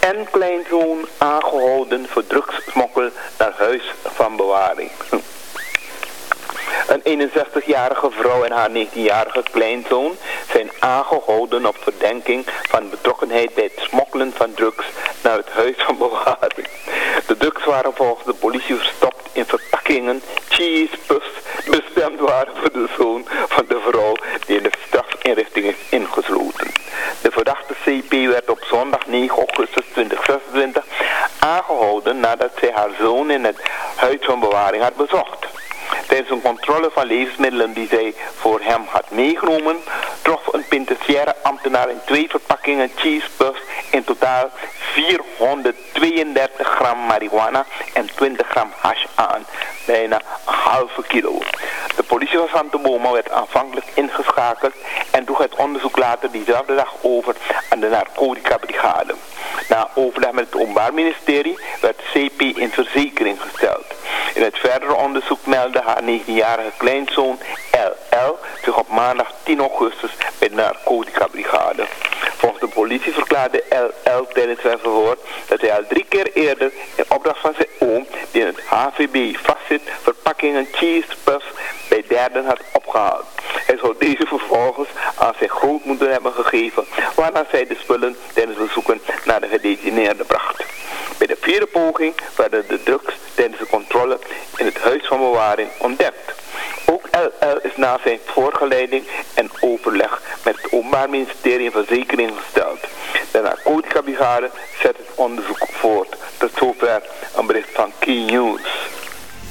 en kleinzoon aangehouden voor drugssmokkel naar huis van bewaring. Een 61-jarige vrouw en haar 19-jarige kleinzoon zijn aangehouden op verdenking van betrokkenheid bij het smokkelen van drugs naar het huis van bewaring. De drugs waren volgens de politie verstopt in verpakkingen, cheesepuffs, bestemd waren voor de zoon van de vrouw die in de strafinrichting is ingesloten. De verdachte CP werd op zondag 9 augustus 2026 aangehouden nadat zij haar zoon in het huis van bewaring had bezocht. Tijdens een controle van levensmiddelen die zij voor hem had meegenomen, trof een penitentiaire ambtenaar in 2 verpakkingen cheesepuffs in totaal 432 gram marihuana en 20 gram hash aan, bijna een halve kilo. De politie van Santa Boma werd aanvankelijk ingeschakeld en droeg het onderzoek later diezelfde dag over aan de narcotica brigade. Na overleg met het Openbaar Ministerie werd CP in verzekering gesteld. In het verdere onderzoek meldde haar 19-jarige kleinzoon LL zich op maandag 10 augustus bij de narcotica brigade. Volgens de politie verklaarde LL tijdens zijn verhoor dat hij al 3 keer eerder in opdracht van zijn oom, die in het HVB vastzit, verpakkingen cheesepuffs bij derden had opgehaald. Hij zou deze vervolgens aan zijn grootmoeder hebben gegeven, waarna zij de spullen tijdens de zoeken naar de gedetineerde bracht. Bij de 4e poging werden de drugs tijdens de controle in het huis van bewaring ontdekt. Ook LL is na zijn voorgeleiding en overleg met het Openbaar Ministerie in verzekering gesteld. De narcotica brigade zet het onderzoek voort. Tot zover een bericht van Key News.